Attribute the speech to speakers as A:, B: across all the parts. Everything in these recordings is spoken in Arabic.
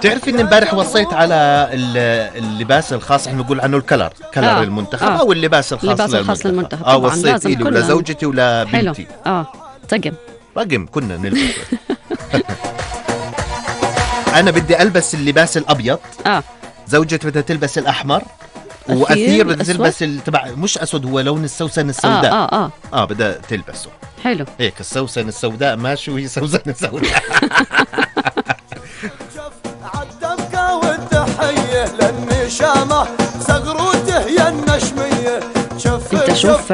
A: تعرف ان امبارح وصيت على اللباس الخاص، احنا نقول عنه كلر المنتخب او اللباس الخاص
B: للمنتخب.
A: وصيت لي ولا زوجتي ولا بنتي. طقم كنا نلبس. انا بدي البس اللباس الابيض، زوجتي بدها تلبس الاحمر، واثير بدها تلبس تبع مش اسود، هو لون السوسن السوداء. بدها تلبسه.
B: حلو
A: هيك السوسن السوداء ماشي، وهي سوسن السوداء.
C: عالدمكة والتحية للنشامة صغروته يا النشمية.
B: انت شوف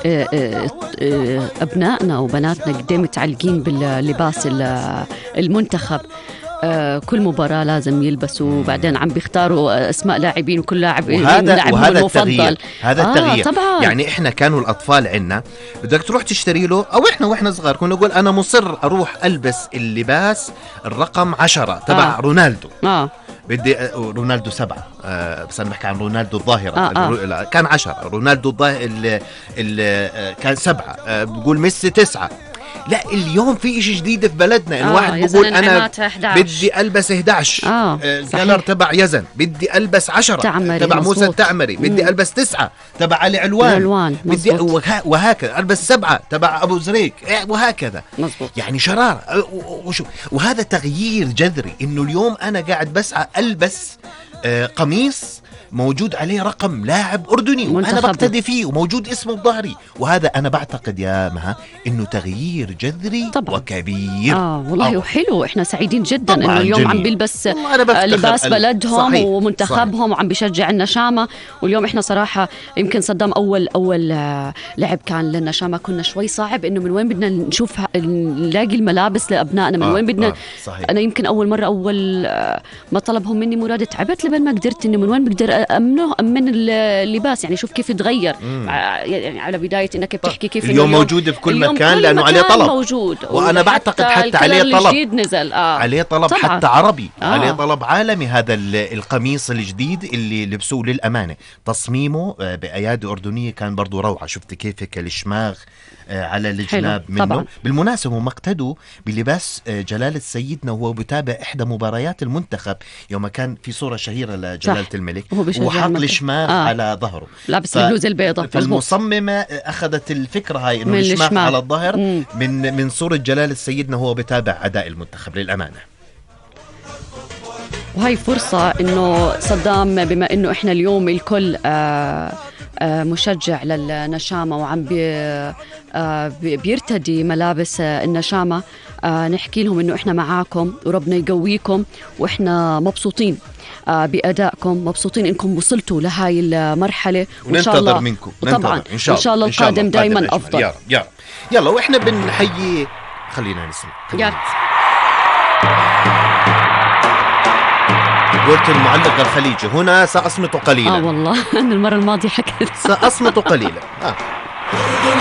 B: ابنائنا وبناتنا قد متعلقين باللباس المنتخب. كل مباراة لازم يلبسوا، وبعدين عم بيختاروا اسماء لاعبين، وكل لاعب
A: وهذا
B: المفضل.
A: هذا التغيير
B: طبعا.
A: يعني احنا كانوا الاطفال عنا بدك تروح تشتري له، او احنا واحنا صغار كنا نقول انا مصر اروح البس اللباس الرقم 10 تبع رونالدو. بدي رونالدو 7، بس انا بحكي عن رونالدو الظاهرة. كان 10 رونالدو الظاهر كان 7، بقول ميسي 9. لا اليوم في إشي جديد في بلدنا، إن واحد بيقول أنا بدي ألبس 11 كلر تبع يزن، بدي ألبس 10 تبع موسى التعمري، بدي ألبس 9 تبع علي علوان، بدي وهكذا ألبس 7 تبع أبو زريك، وهكذا
B: مزبوط.
A: يعني شرار. وهذا تغيير جذري، إنه اليوم أنا قاعد بسعى ألبس قميص موجود عليه رقم لاعب أردني وأنا بقتدي فيه وموجود اسمه بظهري. وهذا أنا بعتقد يا مها إنه تغيير جذري طبعا. وكبير.
B: والله وحلو، إحنا سعيدين جدا إنه اليوم عم بيلبس لباس بلدهم صحيح. ومنتخبهم صحيح. وعم بيشجع النشامة. واليوم إحنا صراحة يمكن صدام أول لعب كان للنشامة كنا شوي صعب إنه من وين بدنا نشوف نلاقي الملابس لأبنائنا، من وين بدنا. أنا يمكن أول مرة ما طلبهم مني مراد تعبت لبين ما قدرت إنه من وين بقدر أمن اللباس. يعني شوف كيف يتغير يعني على بداية إنك بتحكي كيف
A: اليوم موجود في كل مكان لأنه عليه طلب
B: موجود.
A: وأنا بعتقد حتى عليه طلب
B: نزل.
A: عليه طلب طبعا. حتى عربي عليه طلب عالمي. هذا القميص الجديد اللي لبسوه للأمانة تصميمه بأيادي أردنية كان برضو روعة. شفت كيف الشماغ على الجناب منه طبعا. بالمناسبة هم اقتدوا بلباس جلالة سيدنا وهو بتابع إحدى مباريات المنتخب يوم كان في صورة شهيرة لجلالة الملك وحط الشماغ على ظهره
B: لابس البلوزة البيضاء.
A: فالمصممة أخذت الفكرة هاي إنه الشماغ على الظهر من صورة جلالة سيدنا وهو بتابع أداء المنتخب للأمانة.
B: وهي فرصة إنه صدام بما إنه إحنا اليوم الكل مشجع للنشامة وعم بيرتدي ملابس النشامة، نحكي لهم إنه إحنا معاكم وربنا يقويكم، وإحنا مبسوطين بأدائكم، مبسوطين إنكم وصلتوا لهاي المرحلة وإن شاء الله
A: منكم.
B: وطبعا إن شاء الله القادم دايما أفضل.
A: يلا وإحنا بنحيي خلينا نسمع. قلت المعلق الخليجي هنا سأصمت قليلا.
B: والله أنا المرة الماضية حكيت
A: سأصمت قليلا.